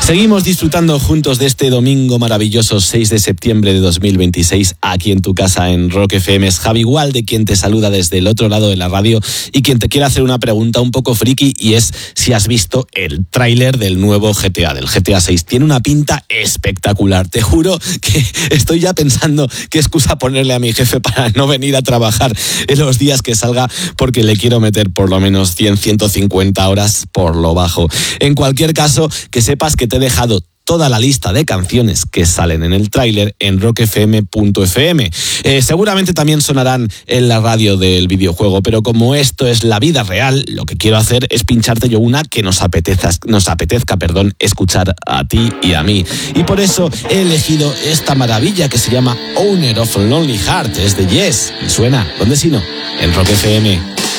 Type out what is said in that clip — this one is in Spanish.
Seguimos disfrutando juntos de este domingo maravilloso 6 de septiembre de 2026 aquí en tu casa en Rock FM. Es Javi Gualde quien te saluda desde el otro lado de la radio y quien te quiere hacer una pregunta un poco friki, y es si has visto el tráiler del nuevo GTA, del GTA 6. Tiene una pinta espectacular. Te juro que estoy ya pensando qué excusa ponerle a mi jefe para no venir a trabajar en los días que salga, porque le quiero meter por lo menos 100-150 horas por lo bajo. En cualquier caso, que sepas que te he dejado toda la lista de canciones que salen en el tráiler en rockfm.fm. Seguramente también sonarán en la radio del videojuego, pero como esto es la vida real, lo que quiero hacer es pincharte yo una que nos apetezca, escuchar a ti y a mí. Y por eso he elegido esta maravilla que se llama Owner of a Lonely Heart. Es de Yes y suena, ¿dónde si no? En Rock FM.